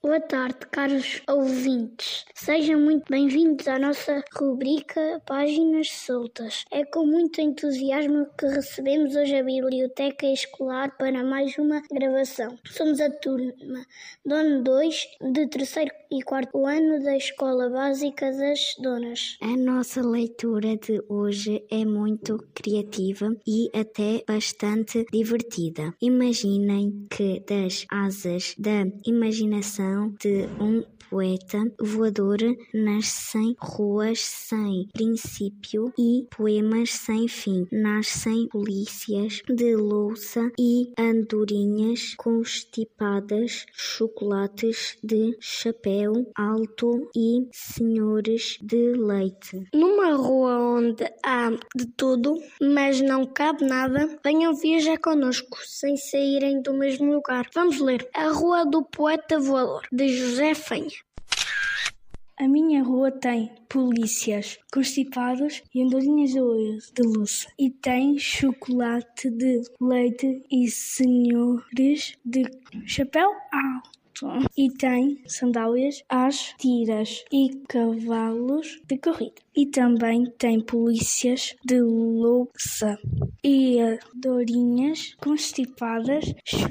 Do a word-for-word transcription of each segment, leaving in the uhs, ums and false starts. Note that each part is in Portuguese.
Boa tarde, caros ouvintes. Sejam muito bem-vindos à nossa rubrica Páginas Soltas. É com muito entusiasmo que recebemos hoje a Biblioteca Escolar para mais uma gravação. Somos a turma do ano dois, de terceiro e quarto ano da Escola Básica das Donas. A nossa leitura de hoje é muito criativa e até bastante divertida. Imaginem que das asas da imaginação de um poeta voador nascem ruas sem princípio e poemas sem fim. Nascem polícias de louça e andorinhas constipadas, chocolates de chapéu alto e senhores de leite. Numa rua onde há de tudo, mas não cabe nada, venham viajar connosco, sem saírem do mesmo lugar. Vamos ler A Rua do Poeta Voador, de José Fanha. A minha rua tem polícias constipados e andorinhas de louça, e tem chocolate de leite e senhores de chapéu alto. E tem sandálias às tiras e cavalos de corrida. E também tem polícias de louça e andorinhas constipadas,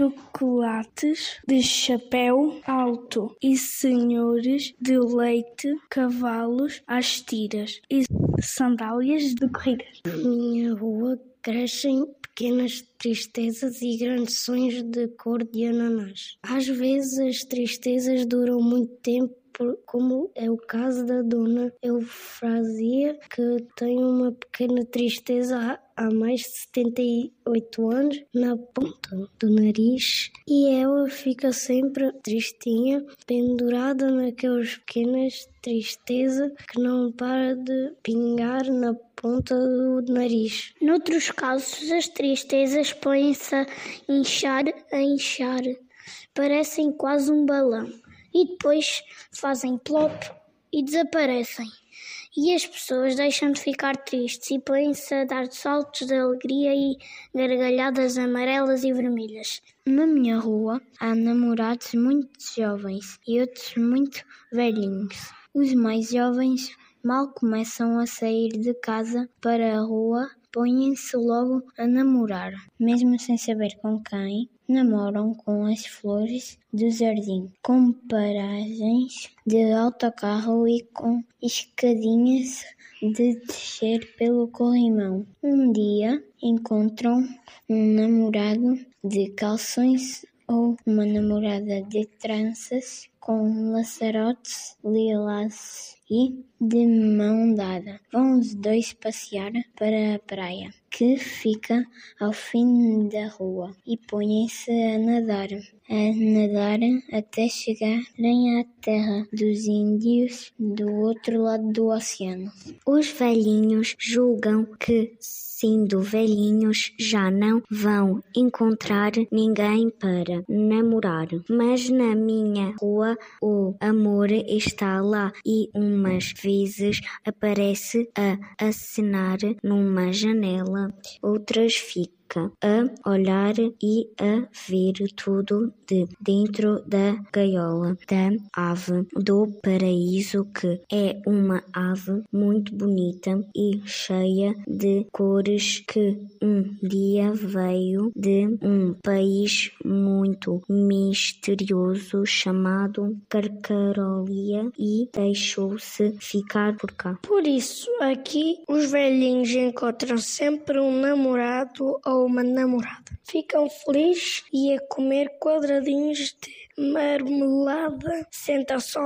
chocolates de chapéu alto e senhores de leite, cavalos às tiras e sandálias de corrida. Na minha rua crescem pequenas tristezas e grandes sonhos de cor de ananás. Às vezes as tristezas duram muito tempo, como é o caso da Dona Eufrasia, que tem uma pequena tristeza há mais de setenta e oito anos na ponta do nariz, e ela fica sempre tristinha, pendurada naquelas pequenas tristezas que não para de pingar na ponta do nariz. Noutros casos, as tristezas põem-se a inchar, a inchar, parecem quase um balão, e depois fazem plop e desaparecem. E as pessoas deixam de ficar tristes e põem-se a dar saltos de alegria e gargalhadas amarelas e vermelhas. Na minha rua há namorados muito jovens e outros muito velhinhos. Os mais jovens mal começam a sair de casa para a rua, põem-se logo a namorar, mesmo sem saber com quem. Namoram com as flores do jardim, com paragens de autocarro e com escadinhas de descer pelo corrimão. Um dia encontram um namorado de calções ou uma namorada de tranças com laçarotes lilás e de mão dada. Vão os dois passear para a praia, que fica ao fim da rua, e põem-se a nadar, a nadar até chegarem à terra dos índios do outro lado do oceano. Os velhinhos julgam que, sendo velhinhos, já não vão encontrar ninguém para namorar. Mas na minha rua o amor está lá, e umas vezes aparece a acenar numa janela, outras fica a olhar e a ver tudo de dentro da gaiola da ave do paraíso, que é uma ave muito bonita e cheia de cores, que um dia veio de um país muito misterioso chamado Carcarolia e deixou-se ficar por cá. Por isso, aqui os velhinhos encontram sempre um namorado ou uma namorada. Ficam felizes e a comer quadradinhos de marmelada, sentam-se